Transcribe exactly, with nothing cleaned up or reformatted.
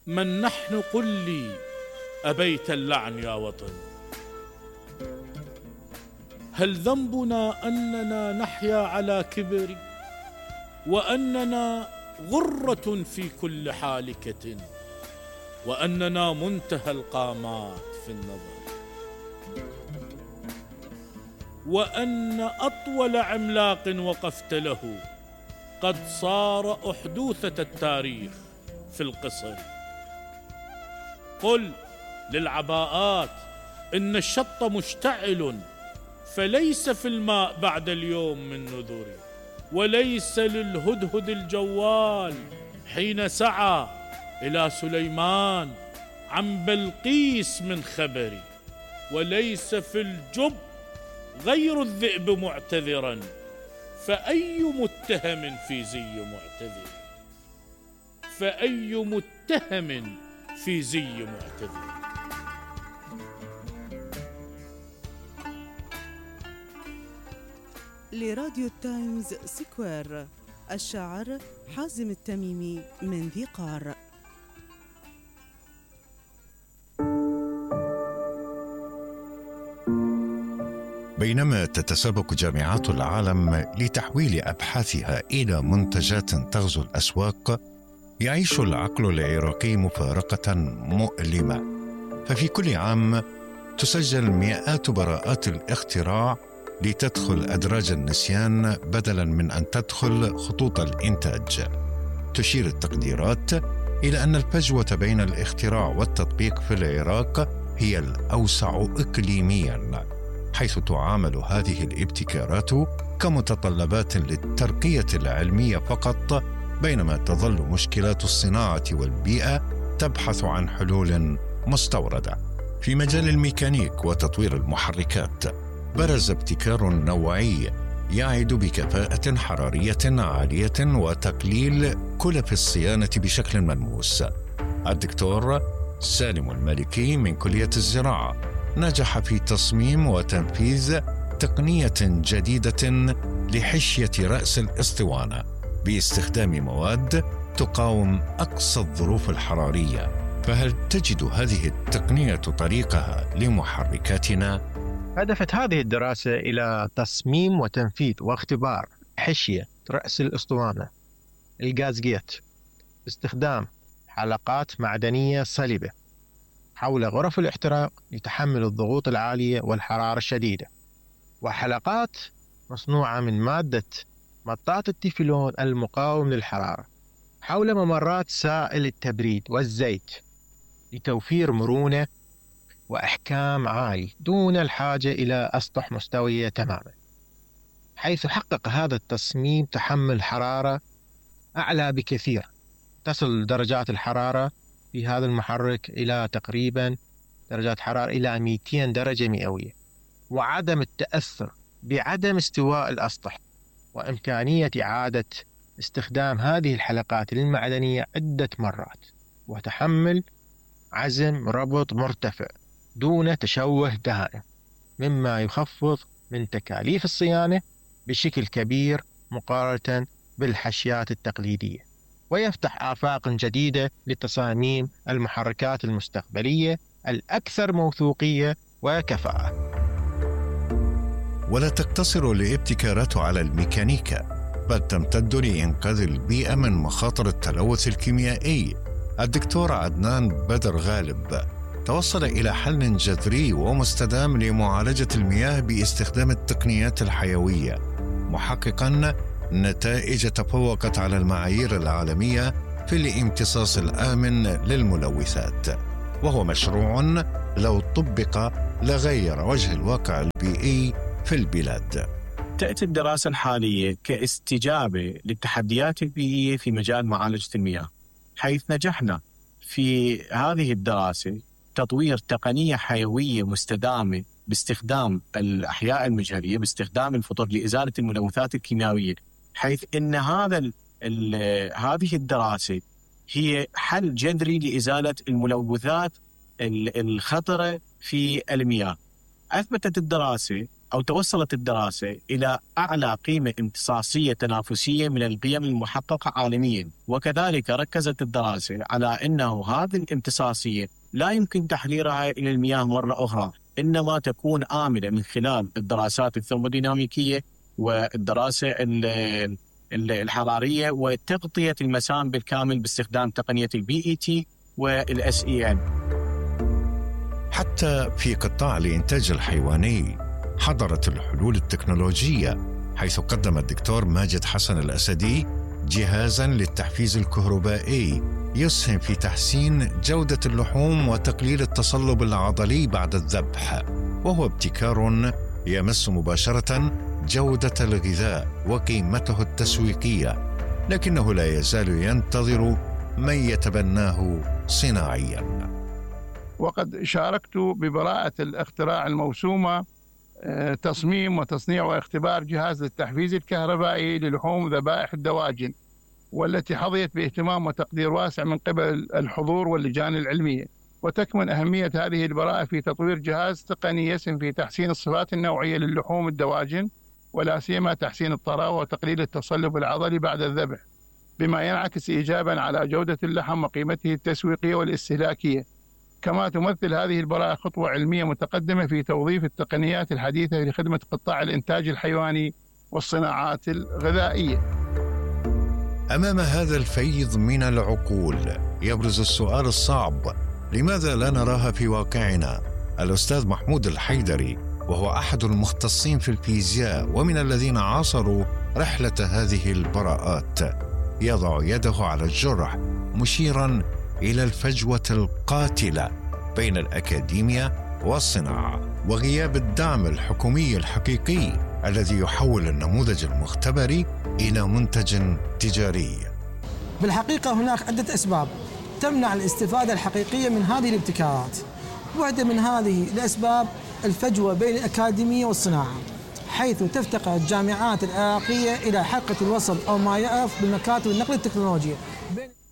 من نحن قل لي أبيت اللعن يا وطن؟ هل ذنبنا أننا نحيا على كبر، وأننا غرة في كل حالكة، وأننا منتهى القامات في النظر، وأن أطول عملاق وقفت له قد صار أحدوثة التاريخ في القصر؟ قل للعباءات إن الشط مشتعل، فليس في الماء بعد اليوم من نذر، وليس للهدهد الجوال حين سعى إلى سليمان عن بلقيس من خبر، وليس في الجب غير الذئب معتذرا، فأي متهم في زي معتذر، فأي متهم في زي معتذر. لراديو تايمز سكوير، الشاعر حازم التميمي من ذي قار. بينما تتسابق جامعات العالم لتحويل أبحاثها إلى منتجات تغزو الأسواق، يعيش العقل العراقي مفارقة مؤلمة، ففي كل عام تسجل مئات براءات الاختراع لتدخل أدراج النسيان بدلاً من أن تدخل خطوط الإنتاج. تشير التقديرات إلى أن الفجوة بين الاختراع والتطبيق في العراق هي الأوسع إقليمياً، حيث تعامل هذه الابتكارات كمتطلبات للترقية العلمية فقط، بينما تظل مشكلات الصناعة والبيئة تبحث عن حلول مستوردة. في مجال الميكانيك وتطوير المحركات برز ابتكار نوعي يعد بكفاءة حرارية عالية وتقليل كلف الصيانة بشكل ملموس. الدكتور سالم المالكي من كلية الزراعة نجح في تصميم وتنفيذ تقنية جديدة لحشية رأس الأسطوانة باستخدام مواد تقاوم أقصى الظروف الحرارية. فهل تجد هذه التقنية طريقها لمحركاتنا؟ هدفت هذه الدراسة إلى تصميم وتنفيذ واختبار حشية رأس الأسطوانة الغازجيت باستخدام حلقات معدنية صلبة حول غرف الاحتراق لتحمل الضغوط العالية والحرارة الشديدة، وحلقات مصنوعة من مادة مطاط التيفلون المقاوم للحرارة حول ممرات سائل التبريد والزيت لتوفير مرونة وإحكام عالي دون الحاجة إلى أسطح مستوية تماما، حيث حقق هذا التصميم تحمل حرارة أعلى بكثير. تصل درجات الحرارة في هذا المحرك إلى تقريبا درجات حرارة إلى مئتين درجة مئوية، وعدم التأثر بعدم استواء الأسطح، وإمكانية إعادة استخدام هذه الحلقات المعدنية عدة مرات، وتحمل عزم ربط مرتفع دون تشوه دائم، مما يخفض من تكاليف الصيانة بشكل كبير مقارنة بالحشيات التقليدية، ويفتح آفاق جديدة لتصاميم المحركات المستقبلية الأكثر موثوقية وكفاءة. ولا تقتصر الابتكارات على الميكانيكا، بل تمتد لإنقاذ البيئة من مخاطر التلوث الكيميائي. الدكتور عدنان بدر غالب توصل إلى حل جذري ومستدام لمعالجة المياه باستخدام التقنيات الحيوية، محققاً نتائج تفوقت على المعايير العالمية في الامتصاص الآمن للملوثات، وهو مشروع لو طبق لغير وجه الواقع البيئي في البلاد. تأتي الدراسة الحالية كاستجابة للتحديات البيئية في مجال معالجة المياه، حيث نجحنا في هذه الدراسة تطوير تقنية حيوية مستدامة باستخدام الأحياء المجهرية، باستخدام الفطر لإزالة الملوثات الكيميائية، حيث إن هذا ال ال هذه الدراسة هي حل جذري لإزالة الملوثات الخطرة في المياه. أثبتت الدراسة أو توصلت الدراسة إلى أعلى قيمة امتصاصية تنافسية من القيم المحققة عالميا، وكذلك ركزت الدراسة على أنه هذه الامتصاصية لا يمكن تحريرها إلى المياه مرة أخرى، إنما تكون آمنة من خلال الدراسات الثرموديناميكية والدراسة الحرارية وتغطية المسام بالكامل باستخدام تقنية البي إي تي والإس إي إن. حتى في قطاع الإنتاج الحيواني حضرت الحلول التكنولوجية، حيث قدم الدكتور ماجد حسن الأسدي جهازاً للتحفيز الكهربائي يسهم في تحسين جودة اللحوم وتقليل التصلب العضلي بعد الذبح، وهو ابتكار يمس مباشرة جودة الغذاء وقيمته التسويقية، لكنه لا يزال ينتظر من يتبناه صناعياً. وقد شاركت ببراءة الاختراع الموسومة تصميم وتصنيع واختبار جهاز للتحفيز الكهربائي للحوم ذبائح الدواجن، والتي حظيت باهتمام وتقدير واسع من قبل الحضور واللجان العلمية. وتكمن أهمية هذه البراءة في تطوير جهاز تقني يسهم في تحسين الصفات النوعية للحوم الدواجن، ولا سيما تحسين الطراوة وتقليل التصلب العضلي بعد الذبح، بما ينعكس إيجابا على جودة اللحم وقيمته التسويقية والاستهلاكية. كما تمثل هذه البراءة خطوة علمية متقدمة في توظيف التقنيات الحديثة لخدمة قطاع الإنتاج الحيواني والصناعات الغذائية. أمام هذا الفيض من العقول يبرز السؤال الصعب: لماذا لا نراها في واقعنا؟ الأستاذ محمود الحيدري، وهو أحد المختصين في الفيزياء ومن الذين عاصروا رحلة هذه البراءات، يضع يده على الجرح مشيراً إلى الفجوة القاتلة بين الأكاديميا والصناعة وغياب الدعم الحكومي الحقيقي الذي يحول النموذج المختبري إلى منتج تجاري. بالحقيقة هناك عدة أسباب تمنع الاستفادة الحقيقية من هذه الابتكارات. واحدة من هذه الأسباب الفجوة بين الأكاديمية والصناعة، حيث تفتقر الجامعات العراقية إلى حلقة الوصل أو ما يعرف بمكاتب النقل التكنولوجي بين